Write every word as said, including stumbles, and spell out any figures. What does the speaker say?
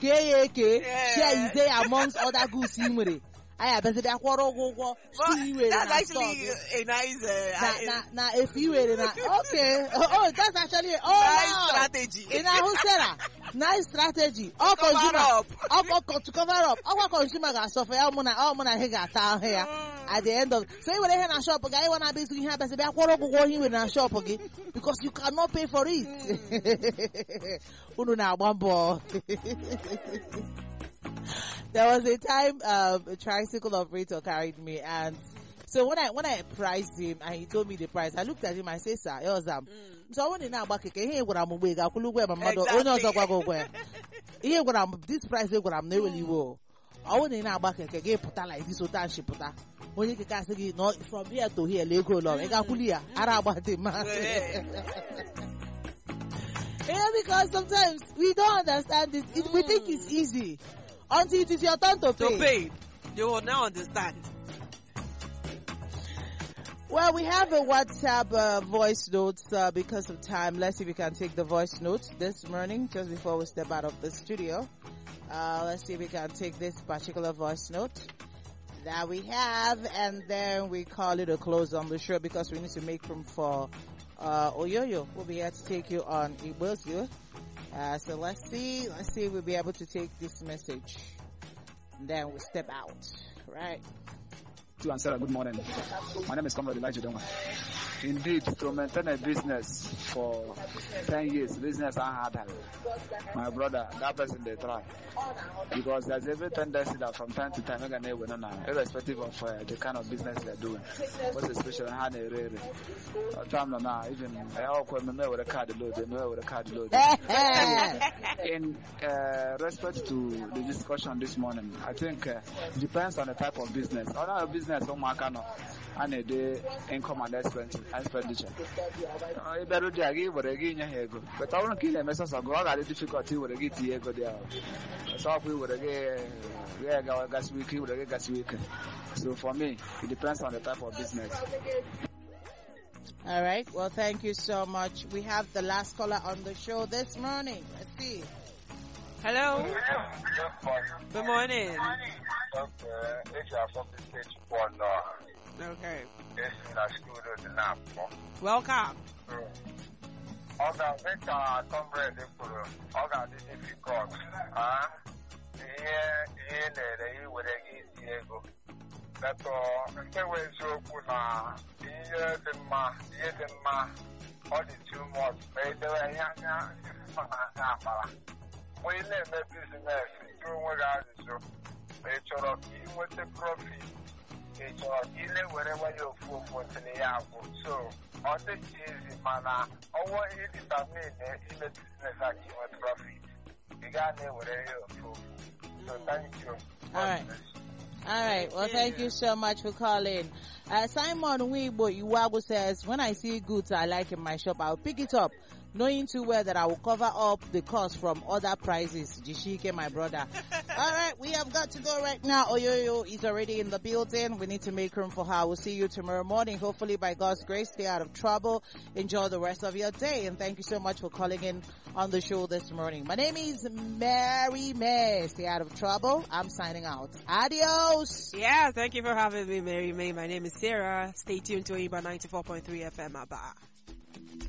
K K, share is there amongst other goods in with it. I have been there for go That's actually a nice uh, now, now, now, if you were in okay, oh, oh, that's actually oh nice wow. strategy. In a who said nice strategy. All Cover consumer, up. all to cover up. All consumer got suffer. All mona, all mona he got down here at the end of. So when they have a shop, guy wanna be doing here, but they are going to go in a shop again because you cannot pay for it. Uno now one ball. There was a time um, a tricycle operator carried me, and so when I when I priced him and he told me the price, I looked at him. I said, "Sir, it was um." So I went in now back again. Here, what I'm going to go, my mother. Oh no, so go go. Here, what I'm this price. What I'm never really will. I went in now back again. Put like this, so that she put that. When you can say not from here to here, Lego long. I got Kulia. Araba man. Yeah, because sometimes we don't understand this. It, we think it's easy. Until it is your turn to pay. To pay. You will now understand. Well, we have a WhatsApp uh, voice notes uh, because of time. Let's see if we can take the voice notes this morning just before we step out of the studio. Uh, let's see if we can take this particular voice note that we have, and then we call it a close on the show because we need to make room for uh, Oyoyo. We'll be here to take you on Ibozu. Uh, so let's see, let's see if we'll be able to take this message. And then we'll step out, right? To answer, good morning. My name is Comrade Elijah Doma. Indeed, to maintain a business for ten years, business I had, my brother, that person they try. Because there's every tendency that from time to time, irrespective of uh, the kind of business they're doing, what's especially how they rare. Time now, even I remember with a card load, they know with a card load. In uh, respect to the discussion this morning, I think uh, it depends on the type of business. Other business, don't mark and a day income and expenditure. I better dig what again here go. But I want to kill a message of God. I difficulty with a get here go there. So we would again, we are going gas week, we would get gas week. So for me, it depends on the type of business. All right. Well, thank you so much. We have the last caller on the show this morning. Let's see. Hello. Good morning. Okay. Welcome. Oga, make a comrade for Oga the difficult. Ah, here, here, there, where they get Diego. That's all. There was so good. Here, the ma, here, the ma, all the two months. Made the way, young, we live a business. You were out so. It's all of you with the profit. It's all you live wherever you fool for the apple. So, on the easy manner, over it is a minute in the business that you want profit. You got there wherever you fool. So, thank you. All right. All right. Well, thank you so much for calling. Uh, Simon Weibo Iwago says, when I see goods I like in my shop, I'll pick it up, knowing too well that I will cover up the cost from other prices. Jishike, my brother. All right, we have got to go right now. Oyoyo is already in the building. We need to make room for her. We'll see you tomorrow morning. Hopefully, by God's grace, stay out of trouble. Enjoy the rest of your day. And thank you so much for calling in on the show this morning. My name is Mary May. Stay out of trouble. I'm signing out. Adios. Yeah, thank you for having me, Mary May. My name is Sarah. Stay tuned to Iba ninety-four point three F M. Bye.